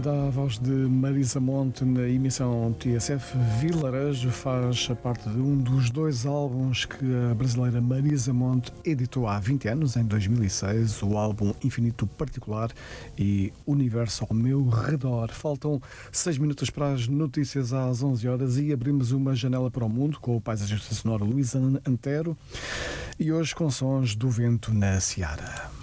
da voz de Marisa Monte na emissão TSF. Vilarejo faz parte de um dos dois álbuns que a brasileira Marisa Monte editou há 20 anos, em 2006, o álbum Infinito Particular e Universo ao Meu Redor. Faltam 6 minutos para as notícias às 11 horas e abrimos uma janela para o mundo com o paisagista sonoro Luís Antero e hoje com sons do vento na Seara.